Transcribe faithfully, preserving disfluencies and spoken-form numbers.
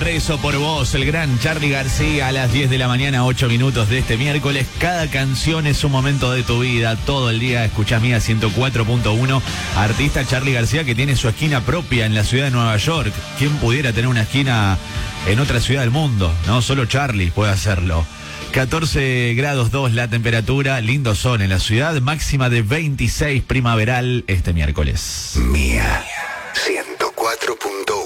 Preso por Vos, el gran Charly García, a las diez de la mañana, ocho minutos de este miércoles. Cada canción es un momento de tu vida, todo el día escuchás Mía ciento cuatro punto uno. Artista Charly García, que tiene su esquina propia en la ciudad de Nueva York. ¿Quién pudiera tener una esquina en otra ciudad del mundo? No, solo Charly puede hacerlo. catorce grados dos la temperatura, lindo sol en la ciudad, máxima de veintiséis primaveral este miércoles. Mía ciento cuatro punto uno.